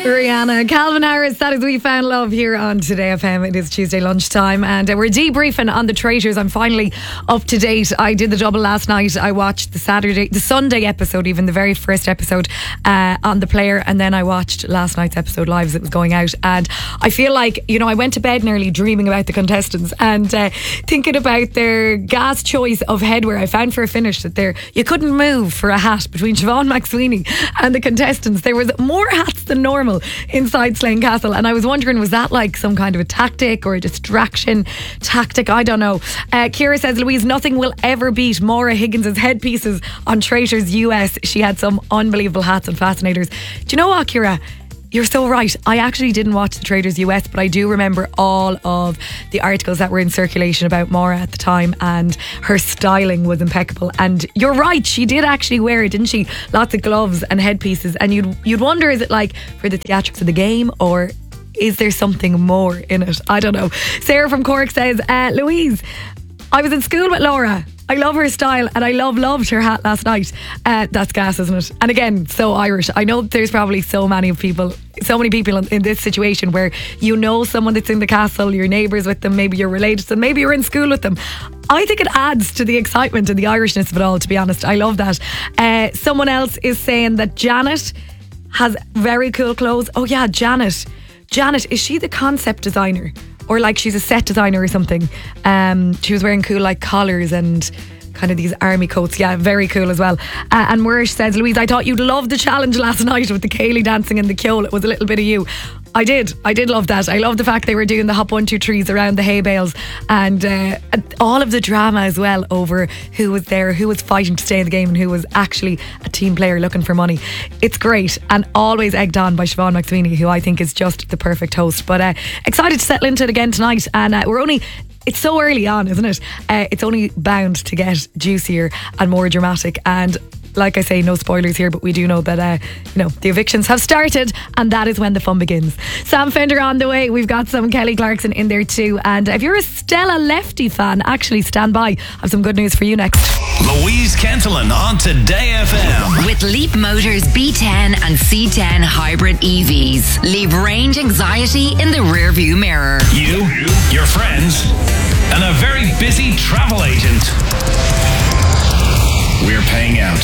Rihanna, Calvin Harris, that is We Found Love here on Today FM. It is Tuesday lunchtime and we're debriefing on the Traitors. I'm finally up to date. I did the double last night. I watched the Sunday episode, even the very first episode on The Player, and then I watched last night's episode live as it was going out. And I feel like, I went to bed nearly dreaming about the contestants and thinking about their gas choice of headwear. I found for a finish that you couldn't move for a hat between Siobhan McSweeney and the contestants. There was more hats than normal inside Slane Castle, and I was wondering, was that like some kind of a tactic or a distraction tactic? I don't know. Kira says, Louise, nothing will ever beat Maura Higgins' headpieces on Traitors US. She had some unbelievable hats and fascinators. Do you know what, Kira? You're so right. I actually didn't watch the Traitors US, but I do remember all of the articles that were in circulation about Maura at the time, and her styling was impeccable. And you're right, she did actually wear it, didn't she? Lots of gloves and headpieces, and you'd wonder, is it like for the theatrics of the game, or is there something more in it? I don't know. Sarah from Cork says, Louise, I was in school with Laura. I love her style and I loved her hat last night. That's gas, isn't it? And again, so Irish. I know there's probably so many people in this situation where someone that's in the castle, you're neighbours with them, maybe you're related to them, maybe you're in school with them. I think it adds to the excitement and the Irishness of it all, to be honest. I love that. Someone else is saying that Janet has very cool clothes. Oh yeah, Janet, is she the concept designer? Or like she's a set designer or something. She was wearing cool like collars and kind of these army coats. Yeah, very cool as well. And Murish says, Louise, I thought you'd love the challenge last night with the Kaylee dancing and the Kjol. It was a little bit of you. I did love that. I love the fact they were doing the hop 1 2 3s around the hay bales, and all of the drama as well over who was there, who was fighting to stay in the game and who was actually a team player looking for money. It's great, and always egged on by Siobhan McSweeney, who I think is just the perfect host. But excited to settle into it again tonight, and it's so early on, isn't it? It's only bound to get juicier and more dramatic. And like I say, no spoilers here, but we do know that the evictions have started, and that is when the fun begins. Sam Fender on the way. We've got some Kelly Clarkson in there too. And if you're a Stella Lefty fan, actually stand by. I have some good news for you next. Louise Kentelin on Today FM. With Leap Motors B10 and C10 hybrid EVs, leave range anxiety in the rearview mirror. You, your friends, and a very busy travel agent. We're paying out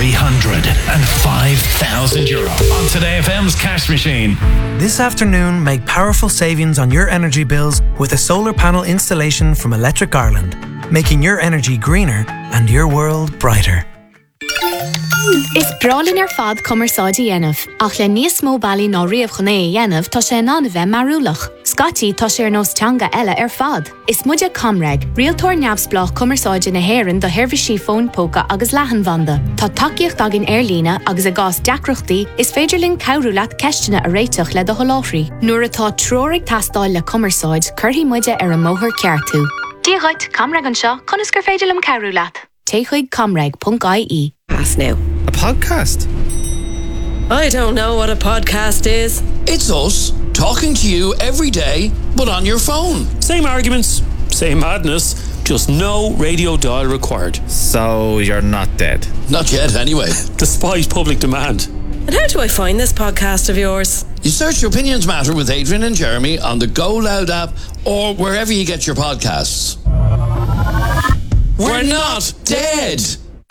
€305,000 on Today FM's cash machine. This afternoon, make powerful savings on your energy bills with a solar panel installation from Electric Ireland, making your energy greener and your world brighter. Is bralin fad commerceáidí dhéanamh, ach le níos mó bailí ná riamh chuné dhéanamh tá sé ná bheith marúlach. Scotty tá sé nós teanga eile fad. Is muide Comreg, realtor neamhsblach commerceáide na Héireann do Hirvisí phone póca agus leathanbhanda. Tá takeíocht agin airlína agus a gás deacrochtaí is féidirlinn cabhrúlaat ceistena a réiteach le do holáthraí. Nuair atá tróraigh tastáil le commerceáid, curthaí muide ar an móthar ceartú. Díaghaid Comreg an seo, conas gur féidirlim cabhrúlaat. Téchuig comreg.ie. Now. A podcast? I don't know what a podcast is. It's us talking to you every day, but on your phone. Same arguments, same madness, just no radio dial required. So you're not dead? Not yet, anyway. Despite public demand. And how do I find this podcast of yours? You search Opinions Matter with Adrian and Jeremy on the Go Loud app or wherever you get your podcasts. We're not dead.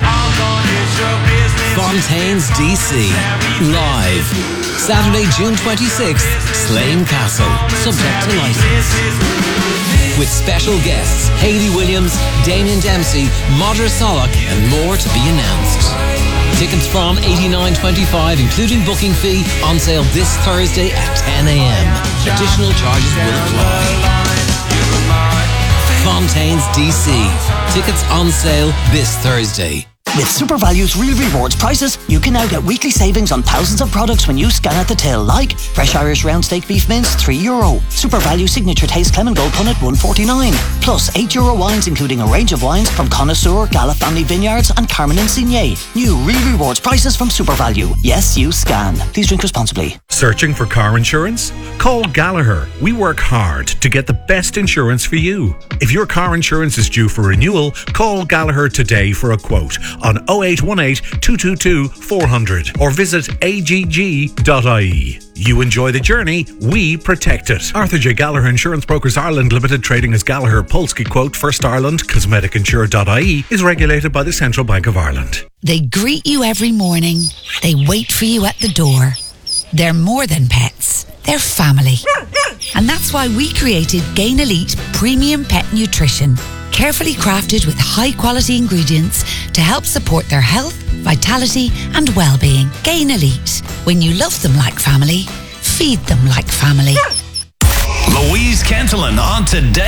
Fontaine's DC live Saturday, June 26th, Slane Castle, subject to license, with special guests Hayley Williams, Damien Dempsey, Modra Solak and more to be announced. Tickets from $89.25 including booking fee, on sale this Thursday at 10 a.m. Additional charges will apply. Fontaine's DC. Tickets on sale this Thursday. With SuperValue's Real Rewards prices, you can now get weekly savings on thousands of products when you scan at the till, like fresh Irish round steak beef mince, €3. SuperValue Signature Taste Clement Gold Punnet, $1.49. Plus €8 wines, including a range of wines from Connoisseur, Gala Family Vineyards and Carmen and Signet. New Real Rewards prices from SuperValue. Yes, you scan. Please drink responsibly. Searching for car insurance? Call Gallagher. We work hard to get the best insurance for you. If your car insurance is due for renewal, call Gallagher today for a quote on 0818 222 400 or visit agg.ie. You enjoy the journey, we protect it. Arthur J. Gallagher Insurance Brokers Ireland Limited, trading as Gallagher, Polski Quote, First Ireland, CosmeticInsure.ie, is regulated by the Central Bank of Ireland. They greet you every morning. They wait for you at the door. They're more than pets. They're family. And that's why we created Gain Elite Premium Pet Nutrition. Carefully crafted with high-quality ingredients to help support their health, vitality and well-being. Gain Elite. When you love them like family, feed them like family. Louise Kentelin on Today